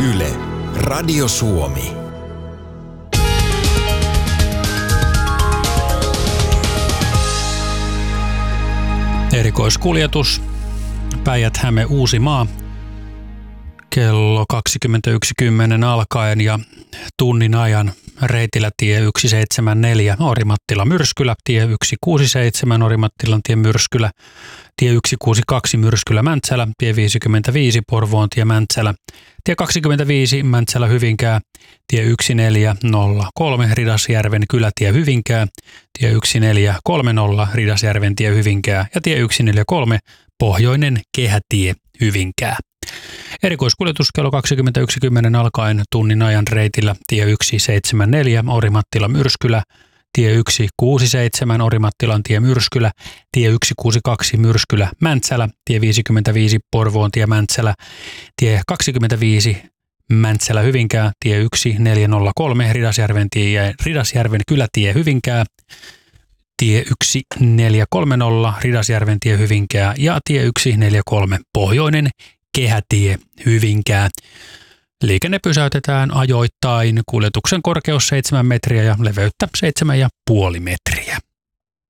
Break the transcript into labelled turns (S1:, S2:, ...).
S1: Yle, Radio Suomi.
S2: Erikoiskuljetus Päijät-Häme Uusimaa kello 21.10 alkaen ja tunnin ajan reitillä tie 174 Orimattila Myrskylä, tie 167 Orimattilan tie Myrskylä, tie 162 Myrskylä Mäntsälä, tie 55 Porvoon tie Mäntsälä, tie 25 Mäntsälä Hyvinkää, tie 1403 Ridasjärven kylätie Hyvinkää, tie 1430 Ridasjärven tie Hyvinkää ja tie 143 Pohjoinen Kehätie Hyvinkää. Erikoiskuljetus kello 21.10 alkaen tunnin ajan reitillä tie 174 Orimattila Myrskylä, tie 167 Orimattilan tie Myrskylä, tie 162 Myrskylä Mäntsälä, tie 55 Porvoon tie Mäntsälä, tie 25 Mäntsälä Hyvinkää, tie 1403 Ridasjärven kylätie Hyvinkää, tie 1430 Ridasjärven tie Hyvinkää ja tie 143 Pohjoinen Kehätie Hyvinkää. Liikenne pysäytetään ajoittain, kuljetuksen korkeus 7 metriä ja leveyttä 7,5 metriä.